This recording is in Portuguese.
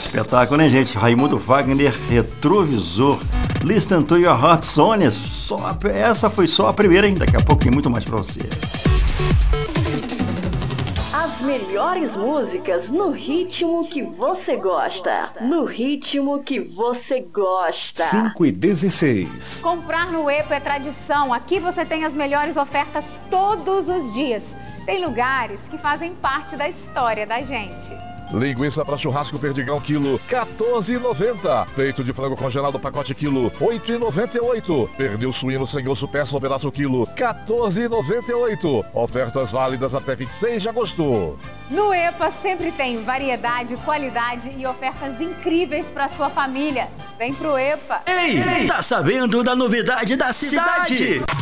Espetáculo, hein, gente? Raimundo Wagner, Retrovisor. Listen to Your Heart, Sônia. Essa foi só a primeira, hein? Daqui a pouco tem muito mais pra você. As melhores músicas no ritmo que você gosta. No ritmo que você gosta. 5:16. Comprar no EPA é tradição. Aqui você tem as melhores ofertas todos os dias. Tem lugares que fazem parte da história da gente. Linguiça para churrasco perdigão quilo, R$14,90. Peito de frango congelado pacote quilo, R$8,98. Pernil suíno sem osso peça ou pedaço quilo, R$14,98. Ofertas válidas até 26 de agosto. No EPA sempre tem variedade, qualidade e ofertas incríveis para sua família. Vem pro EPA. Ei, tá sabendo da novidade da cidade?